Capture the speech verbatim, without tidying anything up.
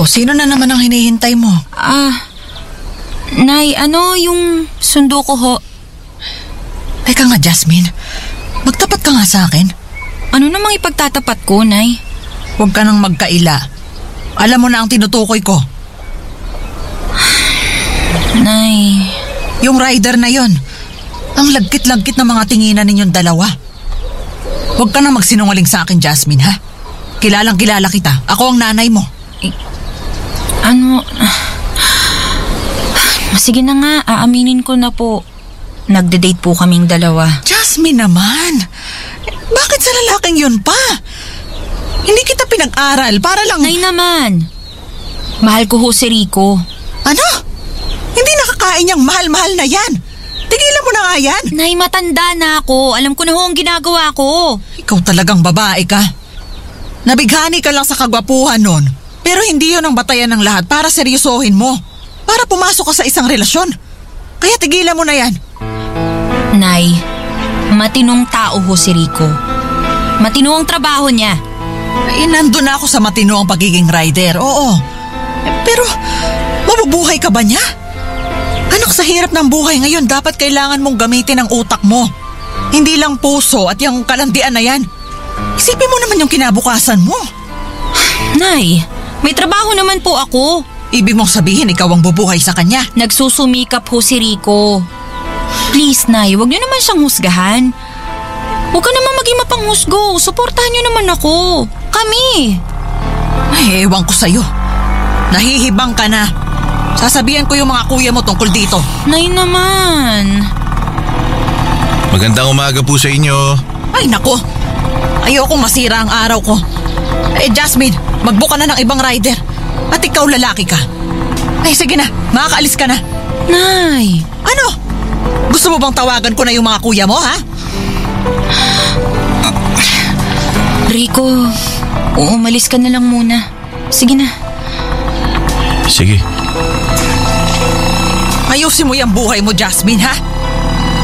O sino na naman ang hinihintay mo? Ah, Nay, ano yung sundo ko ho? Teka nga, Jasmine. Magtapat ka nga sa akin. Ano namang ipagtatapat ko, Nay? Huwag ka nang magkaila. Alam mo na ang tinutukoy ko. Nay... Yung rider na yon. Ang lagkit-lagkit ng mga tinginan ninyong dalawa. Huwag ka nang magsinungaling sa akin, Jasmine, ha? Kilalang kilala kita. Ako ang nanay mo. Eh, ano... Sige na nga, aaminin ko na po. Nagde-date po kaming dalawa. Jasmine naman. Bakit sa lalaking yun pa? Hindi kita pinag-aral para lang... Nay naman. Mahal ko ho si Rico. Ano? Hindi nakakain niyang mahal-mahal na yan. Tigilan mo na nga yan. Nay, matanda na ako. Alam ko na ho ang ginagawa ko. Ikaw talagang babae ka. Nabighani ka lang sa kagwapuhan nun. Pero hindi yun ang batayan ng lahat para seryosohin mo. Para pumasok ka sa isang relasyon. Kaya tigilan mo na yan. Nay, matinong tao ho si Rico. Matino ang trabaho niya. Eh, nandun na ako sa matino ang pagiging rider, oo. Pero, mabubuhay ka ba niya? Anak, sa hirap ng buhay ngayon, dapat kailangan mong gamitin ang utak mo. Hindi lang puso at yung kalandian na yan. Isipin mo naman yung kinabukasan mo. Nay, may trabaho naman po ako. Ibig mong sabihin ikaw ang bubuhay sa kanya? Nagsusumikap ho si Rico. Please, Nay, huwag niyo naman siyang husgahan. Huwag ka naman maging mapanghusgo. Suportahan niyo naman ako. Kami. Ay, ewan ko sa'yo. Nahihibang ka na. Sasabihan ko yung mga kuya mo tungkol dito. Nay naman. Magandang umaga po sa inyo. Ay, nako. Ayokong masira ang araw ko. Eh, Jasmine, mag-book ka na ng ibang rider. At ikaw lalaki ka. Ay, sige na. Makakaalis ka na. Nay. Ano? Gusto mo bang tawagan ko na yung mga kuya mo, ha? Rico, uumalis ka na lang muna. Sige na. Sige. Ayusin mo yung buhay mo, Jasmine, ha?